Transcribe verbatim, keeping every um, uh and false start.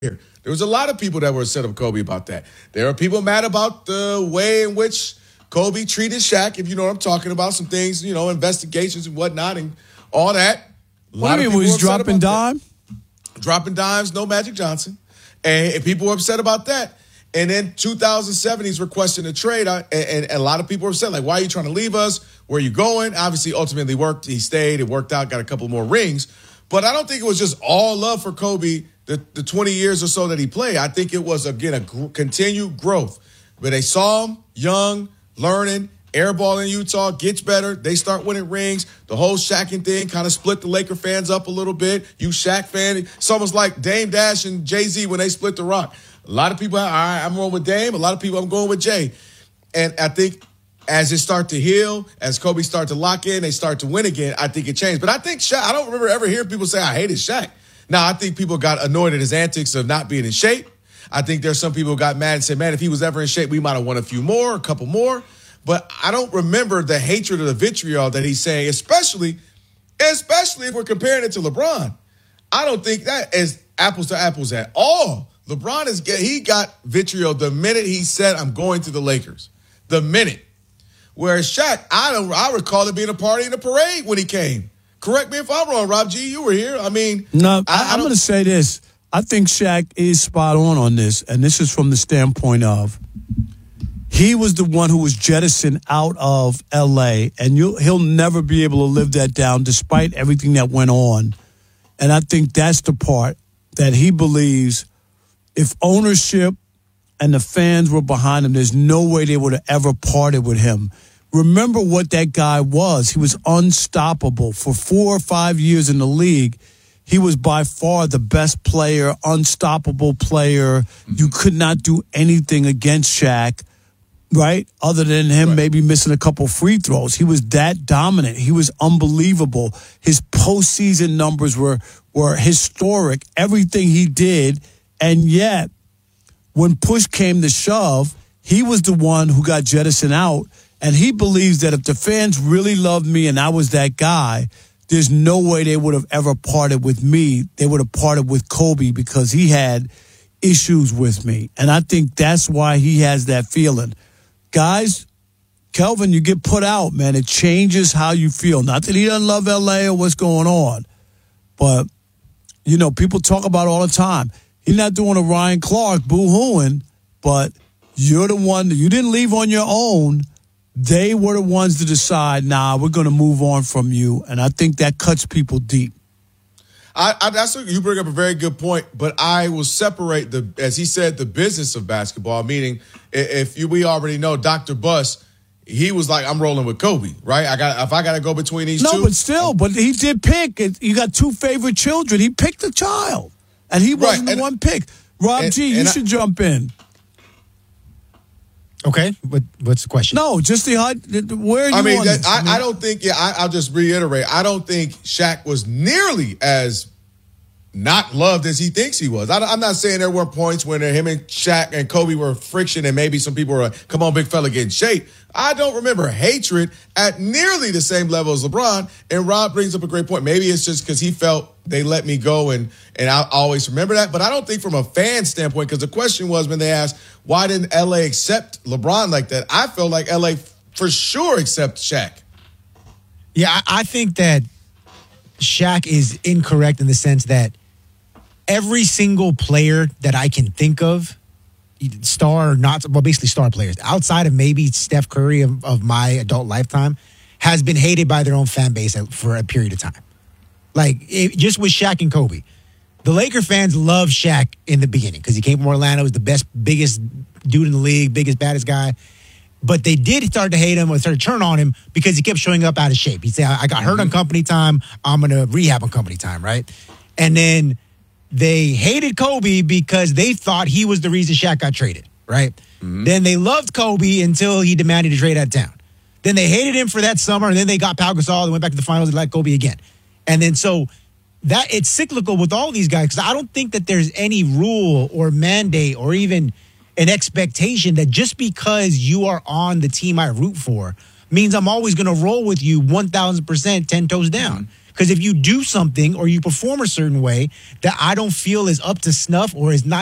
There was a lot of people that were upset with Kobe about that. There are people mad about the way in which Kobe treated Shaq, if you know what I'm talking about, some things, you know, investigations and whatnot and all that. A what do you mean, was dropping dime? That. Dropping dimes, no Magic Johnson. And, and people were upset about that. And then two thousand seven, he's requesting a trade, and, and, and a lot of people were upset, like, why are you trying to leave us? Where are you going? Obviously, ultimately worked. He stayed. It worked out, got a couple more rings. But I don't think it was just all love for Kobe the, the twenty years or so that he played. I think it was, again, a gr- continued growth. But they saw him young, learning, airball in Utah, gets better. They start winning rings. The whole Shaqing thing kind of split the Laker fans up a little bit. You Shaq fan, it's almost like Dame Dash and Jay-Z when they split the rock. A lot of people, all right, I'm going with Dame. A lot of people, I'm going with Jay. And I think as it start to heal, as Kobe start to lock in, they start to win again, I think it changed. But I think Shaq, I don't remember ever hearing people say, I hated Shaq. Now, I think people got annoyed at his antics of not being in shape. I think there's some people who got mad and said, man, if he was ever in shape, we might have won a few more, a couple more. But I don't remember the hatred or the vitriol that he's saying, especially, especially if we're comparing it to LeBron. I don't think that is apples to apples at all. LeBron is he got vitriol the minute he said, I'm going to the Lakers. The minute. Whereas Shaq, I don't I recall it being a party in a parade when he came. Correct me if I'm wrong, Rob G. You were here. I mean, no, I, I, I'm going to say this. I think Shaq is spot on on this, and this is from the standpoint of he was the one who was jettisoned out of L A, and you'll, he'll never be able to live that down despite everything that went on. And I think that's the part that he believes if ownership and the fans were behind him, there's no way they would have ever parted with him. Remember what that guy was. He was unstoppable. For four or five years in the league, he was by far the best player, unstoppable player. You could not do anything against Shaq, right? Other than him right. maybe missing a couple free throws. He was that dominant. He was unbelievable. His postseason numbers were, were historic. Everything he did. And yet, when push came to shove, he was the one who got jettisoned out. And he believes that if the fans really loved me and I was that guy, there's no way they would have ever parted with me. They would have parted with Kobe because he had issues with me. And I think that's why he has that feeling. Guys, Kelvin, you get put out, man. It changes how you feel. Not that he doesn't love L A or what's going on. But, you know, people talk about it all the time. He's not doing a Ryan Clark boo-hooing, but you're the one that you didn't leave on your own. They were the ones to decide, nah, we're going to move on from you. And I think that cuts people deep. I, I that's a, you bring up a very good point, but I will separate the, as he said, the business of basketball. Meaning, if you, we already know Doctor Buss, he was like, I'm rolling with Kobe, right? I got if I got to go between these no, two. No, but still, but he did pick. You got two favorite children. He picked a child, and he wasn't right. the and, one pick. Rob and, G, you should I, jump in. Okay, what, what's the question? No, just the where are you I mean, on that, this? I, I, mean, I don't think. Yeah, I, I'll just reiterate. I don't think Shaq was nearly as not loved as he thinks he was. I, I'm not saying there weren't points when him and Shaq and Kobe were friction, and maybe some people were like, "Come on, big fella, get in shape." I don't remember hatred at nearly the same level as LeBron. And Rob brings up a great point. Maybe it's just because he felt they let me go, and and I always remember that. But I don't think from a fan standpoint, because the question was when they asked, why didn't L A accept LeBron like that? I felt like L A for sure accept Shaq. Yeah, I, I think that Shaq is incorrect in the sense that every single player that I can think of, star or not, well, basically star players, outside of maybe Steph Curry of, of my adult lifetime, has been hated by their own fan base for a period of time. Like, it, just with Shaq and Kobe. The Laker fans loved Shaq in the beginning because he came from Orlando, was the best, biggest dude in the league, biggest, baddest guy. But they did start to hate him or start to turn on him because he kept showing up out of shape. He'd say, I got hurt on company time, I'm going to rehab on company time, right? And then they hated Kobe because they thought he was the reason Shaq got traded, right? Mm-hmm. Then they loved Kobe until he demanded a trade out of town. Then they hated him for that summer, and then they got Pau Gasol, they went back to the finals and liked Kobe again. And then so that it's cyclical with all these guys because I don't think that there's any rule or mandate or even an expectation that just because you are on the team I root for means I'm always going to roll with you one thousand percent ten toes down. Mm-hmm. Because if you do something or you perform a certain way that I don't feel is up to snuff or is not